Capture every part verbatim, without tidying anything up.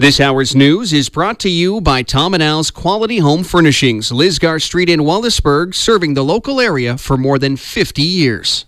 This hour's news is brought to you by Tom and Al's Quality Home Furnishings, Lisgar Street in Wallaceburg, serving the local area for more than fifty years.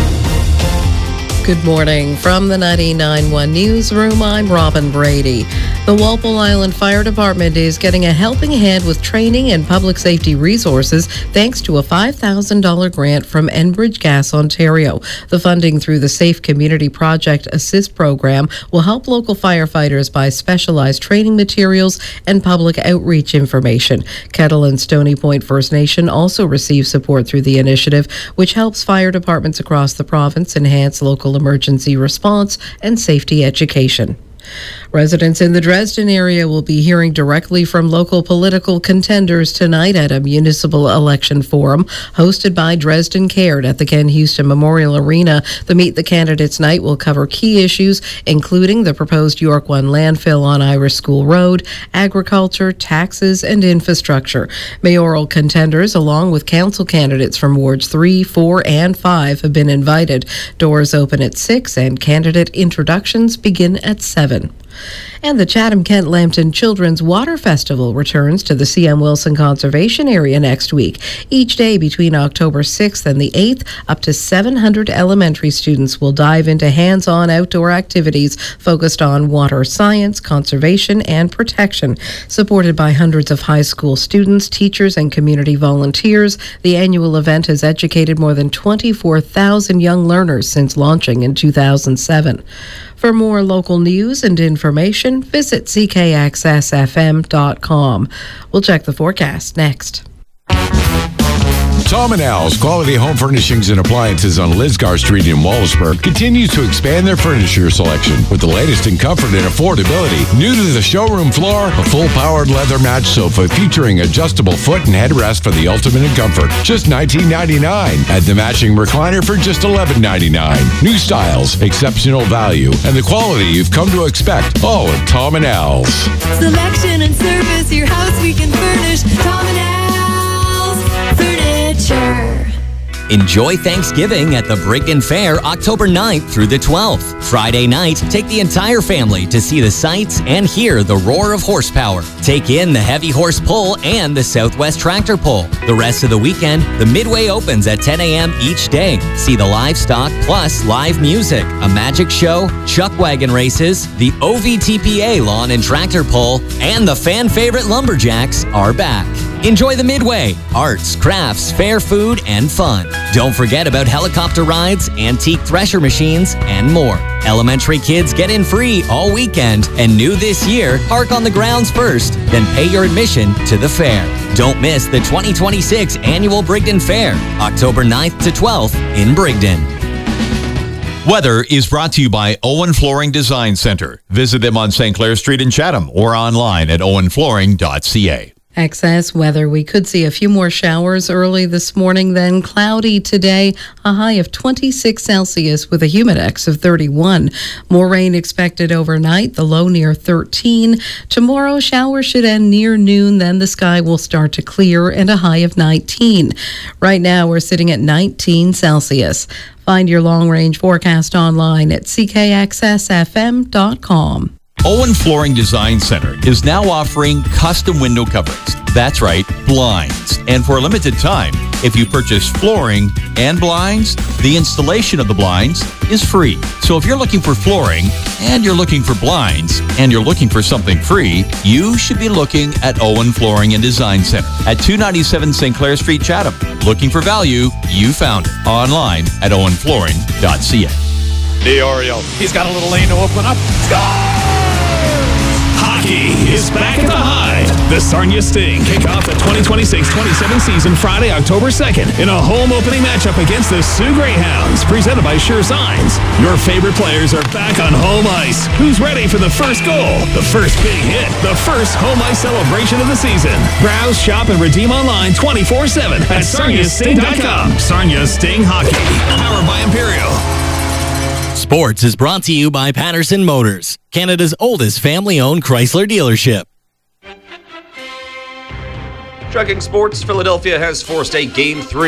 Good morning. From the ninety-nine point one Newsroom, I'm Robin Brady. The Walpole Island Fire Department is getting a helping hand with training and public safety resources thanks to a five thousand dollars grant from Enbridge Gas Ontario. The funding through the Safe Community Project Assist program will help local firefighters buy specialized training materials and public outreach information. Kettle and Stony Point First Nation also receive support through the initiative, which helps fire departments across the province enhance local emergency response and safety education. Residents in the Dresden area will be hearing directly from local political contenders tonight at a municipal election forum hosted by Dresden Cared at the Ken Houston Memorial Arena. The Meet the Candidates night will cover key issues, including the proposed York One landfill on Irish School Road, agriculture, taxes, and infrastructure. Mayoral contenders, along with council candidates from Wards three, four, and five, have been invited. Doors open at six and candidate introductions begin at seven. And the Chatham-Kent-Lambton Children's Water Festival returns to the C M Wilson Conservation Area next week. Each day between October sixth and the eighth, up to seven hundred elementary students will dive into hands-on outdoor activities focused on water science, conservation, and protection. Supported by hundreds of high school students, teachers, and community volunteers, the annual event has educated more than twenty-four thousand young learners since launching in two thousand seven. For more local news and information, visit c k access f m dot com. We'll check the forecast next. Tom and Al's Quality Home Furnishings and Appliances on Lisgar Street in Wallaceburg continues to expand their furniture selection with the latest in comfort and affordability. New to the showroom floor, a full-powered leather match sofa featuring adjustable foot and headrest for the ultimate in comfort. Just nineteen ninety-nine dollars. Add the matching recliner for just eleven ninety-nine. New styles, exceptional value, and the quality you've come to expect. All at Tom and Al's. Selection and service, your house we can furnish. Tom and Al's Furniture. Enjoy Thanksgiving at the Brigden Fair October ninth through the twelfth. Friday night, take the entire family to see the sights and hear the roar of horsepower. Take in the heavy horse pull and the Southwest tractor pull. The rest of the weekend, the Midway opens at ten a.m. each day. See the livestock plus live music, a magic show, chuck wagon races, the O V T P A lawn and tractor pull, and the fan favorite lumberjacks are back. Enjoy the Midway, arts, crafts, fair food, and fun. Don't forget about helicopter rides, antique thresher machines, and more. Elementary kids get in free all weekend, and new this year, park on the grounds first, then pay your admission to the fair. Don't miss the twenty twenty-six Annual Brigden Fair, October ninth to twelfth in Brigden. Weather is brought to you by Owen Flooring Design Center. Visit them on Saint Clair Street in Chatham or online at owen flooring dot c a. Excess weather. We could see a few more showers early this morning, then cloudy today, a high of twenty-six Celsius with a humidex of thirty-one. More rain expected overnight, the low near thirteen. Tomorrow, showers should end near noon, then the sky will start to clear and a high of nineteen. Right now, we're sitting at nineteen Celsius. Find your long-range forecast online at c k access f m dot com. Owen Flooring Design Center is now offering custom window coverings. That's right, blinds. And for a limited time, if you purchase flooring and blinds, the installation of the blinds is free. So if you're looking for flooring and you're looking for blinds and you're looking for something free, you should be looking at Owen Flooring and Design Center at two ninety-seven Saint Clair Street, Chatham. Looking for value? You found it. Online at owen flooring dot c a. DiOrio, he's got a little lane to open up. Score! Hockey is back at the Hive. The Sarnia Sting kick off the twenty twenty-six twenty-seven season Friday, October second in a home opening matchup against the Sioux Greyhounds, presented by Sure Signs. Your favorite players are back on home ice. Who's ready for the first goal, the first big hit, the first home ice celebration of the season? Browse, shop, and redeem online twenty-four seven at sarnia sting dot com. Sarnia Sting Hockey, powered by Imperial. Sports is brought to you by Patterson Motors, Canada's oldest family-owned Chrysler dealership. Tracking sports, Philadelphia has forced a Game three